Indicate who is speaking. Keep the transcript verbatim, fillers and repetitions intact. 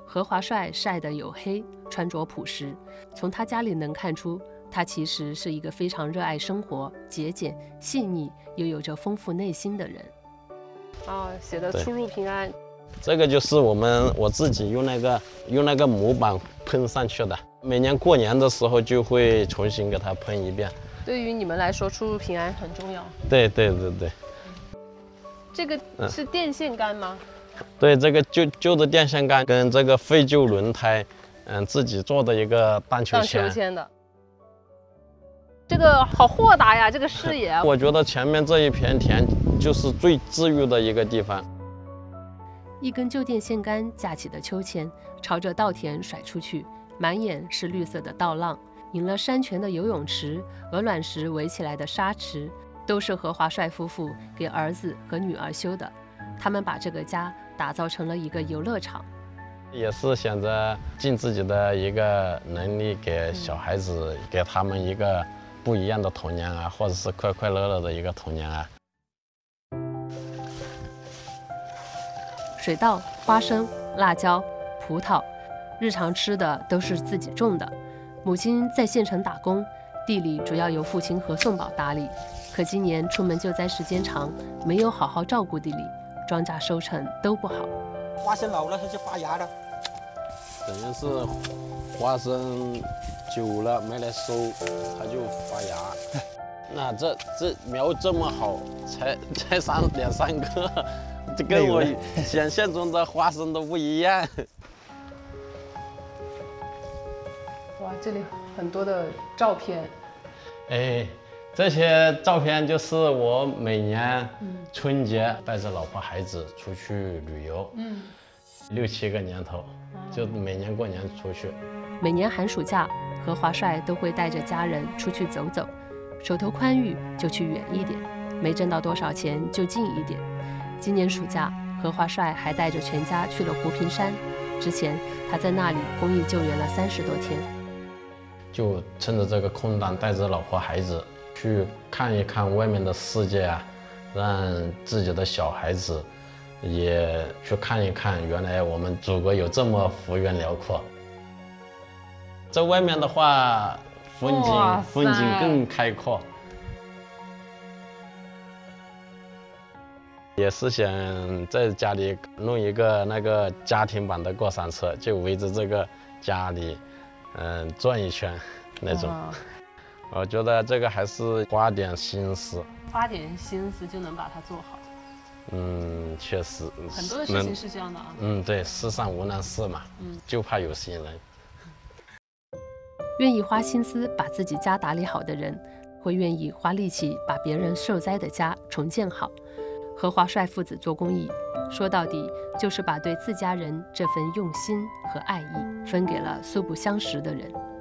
Speaker 1: 何华帅晒得黝黑，穿着朴实，从他家里能看出，他其实是一个非常热爱生活、节俭、细腻，又有着丰富内心的人。哦，写的出入平安。
Speaker 2: 这个就是我们我自己用那个用那个模板喷上去的，每年过年的时候就会重新给它喷一遍。
Speaker 1: 对于你们来说，出入平安很重要。
Speaker 2: 对对对对。
Speaker 1: 这个是电线杆吗？
Speaker 2: 嗯、对，这个旧旧的电线杆跟这个废旧轮胎，嗯，自己做的一个荡秋千。
Speaker 1: 荡秋千的。这个好豁达呀，这个视野。
Speaker 2: 我觉得前面这一片田就是最治愈的一个地方。
Speaker 1: 一根旧电线杆架起的秋千，朝着稻田甩出去，满眼是绿色的稻浪。引了山泉的游泳池、鹅卵石围起来的沙池，都是何华帅夫妇给儿子和女儿修的。他们把这个家打造成了一个游乐场，
Speaker 2: 也是想着尽自己的一个能力，给小孩子，嗯、给他们一个不一样的童年啊，或者是快快乐乐的一个童年啊。
Speaker 1: 水稻、花生、辣椒、葡萄，日常吃的都是自己种的。母亲在县城打工，地里主要由父亲何颂宝打理。可今年出门救灾时间长，没有好好照顾地里，庄稼收成都不好。
Speaker 3: 花生老了它就发芽了，
Speaker 2: 等于是花生久了没来收，它就发芽。那这这苗这么好，才才三两三个，这跟我想象中的花生都不一样。
Speaker 1: 哇，这里很多的照片。
Speaker 2: 哎，这些照片就是我每年春节带着老婆孩子出去旅游，嗯，六七个年头，就每年过年出去。
Speaker 1: 每年寒暑假，何华帅都会带着家人出去走走，手头宽裕就去远一点，没挣到多少钱就近一点。今年暑假，何华帅还带着全家去了湖平山，之前他在那里公益救援了三十多天。
Speaker 2: 就趁着这个空档，带着老婆孩子去看一看外面的世界啊，让自己的小孩子也去看一看，原来我们祖国有这么幅员辽阔。在外面的话，风景风景更开阔。也是想在家里弄一个那个家庭版的过山车，就围着这个家里嗯，转一圈那种，哦、我觉得这个还是花点心思，
Speaker 1: 花点心思就能把它做好。
Speaker 2: 嗯，确实，
Speaker 1: 很多的事情是这样的啊。
Speaker 2: 嗯，对，世上无难事嘛，嗯，就怕有心人。
Speaker 1: 愿意花心思把自己家打理好的人，会愿意花力气把别人受灾的家重建好。何华帅父子做公益，说到底就是把对自家人这份用心和爱意分给了素不相识的人。